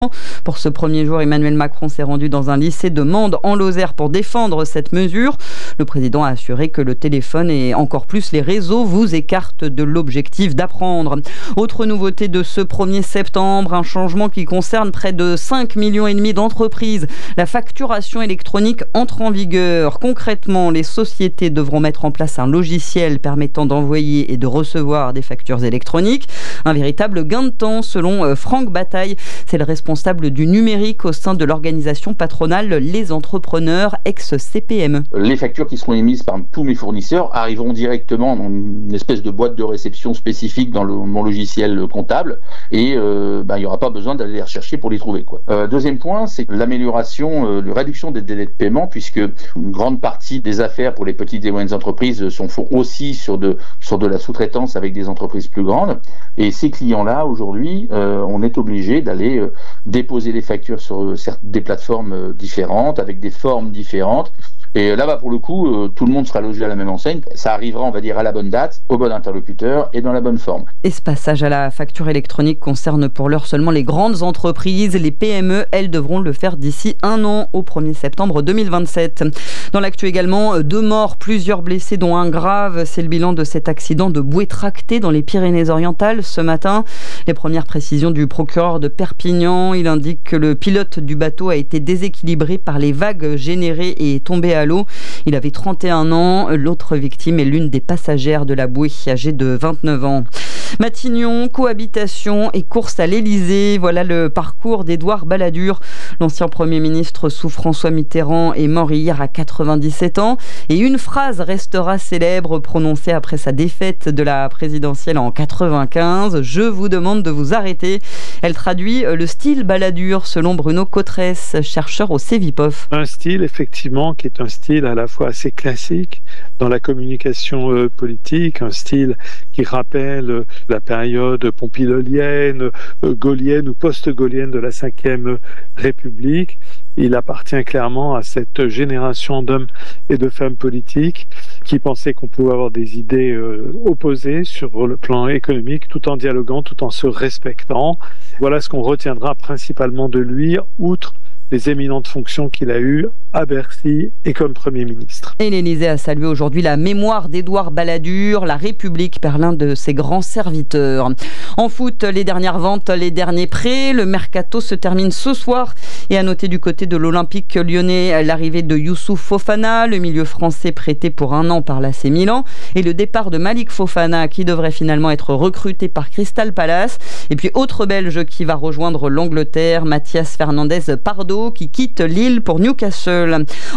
Pour ce premier jour, Emmanuel Macron s'est rendu dans un lycée de Mende en Lozère pour défendre cette mesure. Le président a assuré que le téléphone et encore plus les réseaux vous écartent de l'objectif d'apprendre. Autre nouveauté de ce 1er septembre, un changement qui concerne près de 5,5 millions d'entreprises. La facturation électronique entre en vigueur. Concrètement, les sociétés devront mettre en place un logiciel permettant d'envoyer et de recevoir des factures électroniques. Un véritable gain de temps selon Franck Bataille. C'est le responsable du numérique au sein de l'organisation patronale Les Entrepreneurs ex-CPME. Les factures qui seront émises par tous mes fournisseurs arriveront directement dans une espèce de boîte de réception spécifique dans mon logiciel comptable et il n'y aura pas besoin d'aller les rechercher pour les trouver. Deuxième point, c'est l'amélioration, la réduction des délais de paiement, puisque une grande partie des affaires pour les petites et moyennes entreprises sont aussi sur de la sous-traitance avec des entreprises plus grandes. Et ces clients-là, aujourd'hui, on est obligé d'aller déposer les factures sur des plateformes différentes, avec des formes différentes. Et là-bas, pour le coup, tout le monde sera logé à la même enseigne. Ça arrivera, on va dire, à la bonne date, au bon interlocuteur et dans la bonne forme. Et ce passage à la facture électronique concerne pour l'heure seulement les grandes entreprises. Les PME, elles, devront le faire d'ici 1 an, au 1er septembre 2027. Dans l'actu également, 2 morts, plusieurs blessés, dont un grave. C'est le bilan de cet accident de bouée tractée dans les Pyrénées-Orientales ce matin. Les premières précisions du procureur de Perpignan. Il indique que le pilote du bateau a été déséquilibré par les vagues générées et est tombé à l'eau. Il avait 31 ans. L'autre victime est l'une des passagères de la bouée, âgée de 29 ans. Matignon, cohabitation et course à l'Élysée. Voilà le parcours d'Édouard Balladur. L'ancien Premier ministre sous François Mitterrand est mort hier à 97 ans. Et une phrase restera célèbre prononcée après sa défaite de la présidentielle en 95. « Je vous demande de vous arrêter ». Elle traduit le style Balladur selon Bruno Cotresse, chercheur au Cevipof. Un style effectivement qui est un style à la fois assez classique dans la communication politique, un style qui rappelle la période pompidolienne, gaulienne ou post-gaulienne de la Ve République. Il appartient clairement à cette génération d'hommes et de femmes politiques qui pensaient qu'on pouvait avoir des idées opposées sur le plan économique tout en dialoguant, tout en se respectant. Voilà ce qu'on retiendra principalement de lui, outre les éminentes fonctions qu'il a eues à Bercy et comme Premier ministre. Et l'Élysée a salué aujourd'hui la mémoire d'Édouard Balladur. La République perd l'un de ses grands serviteurs. En foot, les dernières ventes, les derniers prêts. Le mercato se termine ce soir. Et à noter du côté de l'Olympique lyonnais l'arrivée de Youssouf Fofana, le milieu français prêté pour 1 an par l'AC Milan. Et le départ de Malik Fofana qui devrait finalement être recruté par Crystal Palace. Et puis autre Belge qui va rejoindre l'Angleterre, Mathias Fernandez Pardo qui quitte Lille pour Newcastle.